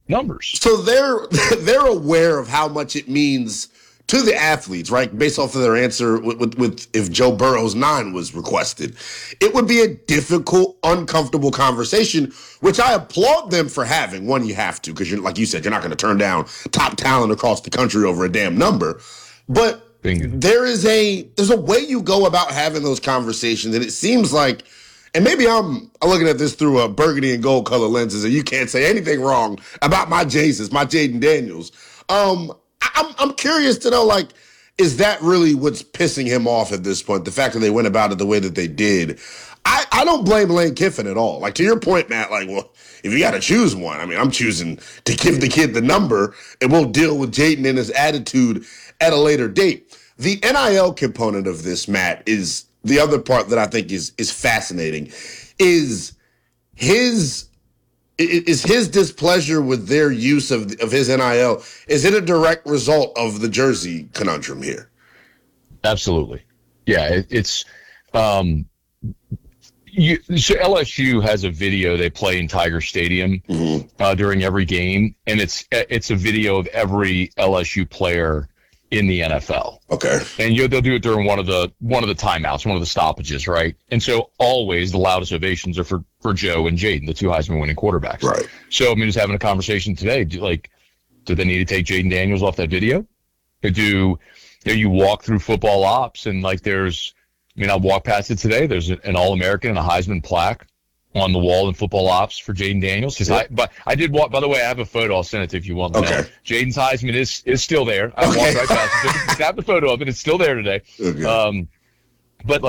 numbers. So they're aware of how much it means to the athletes, right? Based off of their answer with if Joe Burrow's 9 was requested, it would be a difficult, uncomfortable conversation, which I applaud them for having. One, you have to, because like you said, you're not going to turn down top talent across the country over a damn number. But there's a way you go about having those conversations, and it seems like, and maybe I'm looking at this through a burgundy and gold color lenses, and you can't say anything wrong about my Jesus, my Jayden Daniels. I'm curious to know, like, is that really what's pissing him off at this point? The fact that they went about it the way that they did. I don't blame Lane Kiffin at all. Like, to your point, Matt, like, well, if you got to choose one, I mean, I'm choosing to give the kid the number, and we'll deal with Jayden and his attitude at a later date. The NIL component of this, Matt, is the other part that I think is fascinating. Is his displeasure with their use of his NIL, is it a direct result of the jersey conundrum here? Absolutely. Yeah, it's so LSU has a video they play in Tiger Stadium during every game, and it's a video of every LSU player in the NFL. Okay. And they'll do it during one of the timeouts, one of the stoppages, right? And so always the loudest ovations are for Joe and Jayden, the two Heisman winning quarterbacks. Right. So I mean, just having a conversation today, do they need to take Jayden Daniels off that video? You walk through football ops and I walked past it today. There's an All-American and a Heisman plaque on the wall in football ops for Jayden Daniels. But I did walk, by the way, I have a photo. I'll send it to you if you want. Okay. Jayden's Heisman is still there. I walked right past it. Snap the photo of it. It's still there today. Okay. But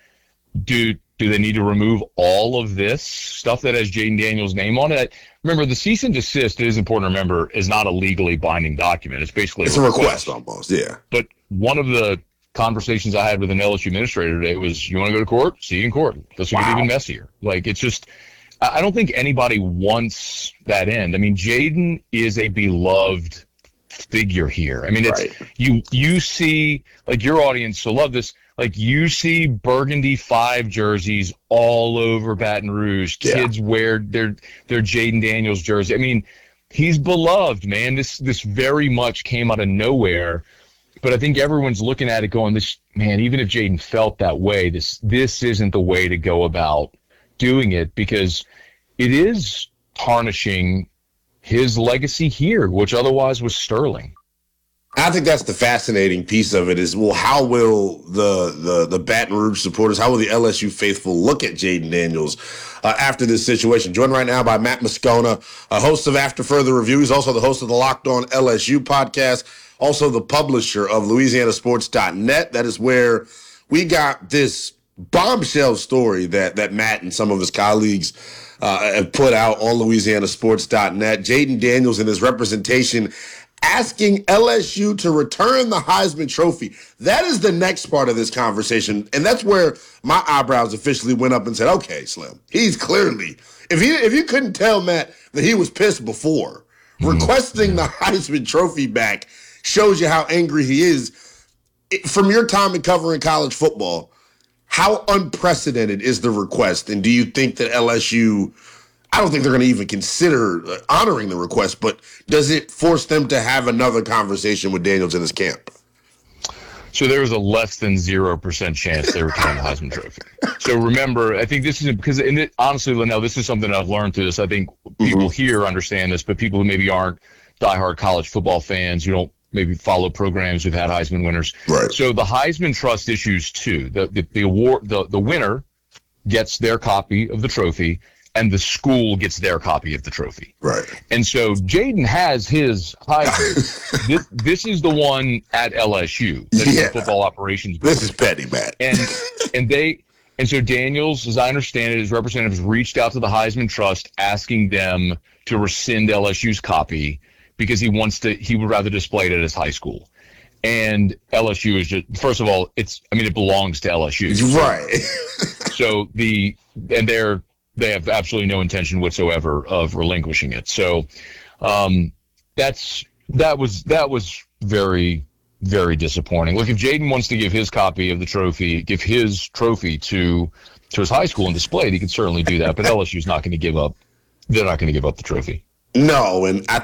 do they need to remove all of this stuff that has Jayden Daniels' name on it? Remember, the cease and desist, it is important to remember, is not a legally binding document. It's basically a request almost, yeah. But one of the conversations I had with an LSU administrator today was, you want to go to court? See you in court. This will get even messier. It's just, I don't think anybody wants that end. I mean, Jayden is a beloved figure here. I mean, it's you see, your audience will love this. You see burgundy 5 jerseys all over Baton Rouge. Kids wear their Jayden Daniels jersey. I mean, he's beloved, man. This very much came out of nowhere. But I think everyone's looking at it going, even if Jayden felt that way, this isn't the way to go about doing it, because it is tarnishing his legacy here, which otherwise was sterling. I think that's the fascinating piece of it is, well, how will the Baton Rouge supporters, how will the LSU faithful look at Jayden Daniels after this situation? Joined right now by Matt Moscona, a host of After Further Review. He's also the host of the Locked On LSU podcast, also the publisher of LouisianaSports.net. That is where we got this bombshell story that Matt and some of his colleagues have put out on LouisianaSports.net. Jayden Daniels and his representation asking LSU to return the Heisman Trophy. That is the next part of this conversation, and that's where my eyebrows officially went up and said, okay, Slim, he's clearly, if you couldn't tell, Matt, that he was pissed before, requesting the Heisman Trophy back shows you how angry he is. From your time in covering college football, how unprecedented is the request, and do you think that LSU, I don't think they're going to even consider honoring the request, but does it force them to have another conversation with Daniels in his camp? So there was a less than 0% chance they return the Heisman Trophy. So remember, I think this is because, honestly, Linnell, this is something I've learned through this. I think people here understand this, but people who maybe aren't diehard college football fans, who don't maybe follow programs who've had Heisman winners. Right. So the Heisman Trust issues too. The award, the winner gets their copy of the trophy, and the school gets their copy of the trophy. Right. And so Jayden has his Heisman. This is the one at LSU. That's the football operations. This is petty, Matt. And so Daniels, as I understand it, his representatives reached out to the Heisman Trust asking them to rescind LSU's copy because he would rather display it at his high school. And LSU is just, first of all, it belongs to LSU. Right. So they have absolutely no intention whatsoever of relinquishing it. So that was very, very disappointing. Look, if Jayden wants to give his copy of the trophy, give his trophy to his high school and display it, he can certainly do that. But LSU's not going to give up. They're not going to give up the trophy. No, and I